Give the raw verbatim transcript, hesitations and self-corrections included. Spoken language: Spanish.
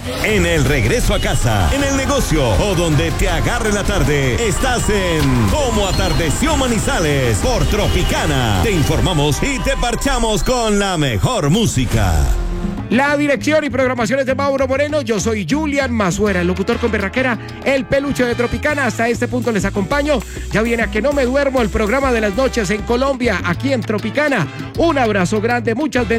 En el regreso a casa, en el negocio o donde te agarre la tarde, estás en Cómo Atardeció Manizales por Tropicana. Te informamos y te parchamos con la mejor música. La dirección y programaciones de Mauro Moreno. Yo soy Julian Mazuera, el locutor con berraquera, el peluche de Tropicana. Hasta este punto les acompaño. Ya viene A Que No Me Duermo, el programa de las noches en Colombia, aquí en Tropicana. Un abrazo grande, muchas bendiciones.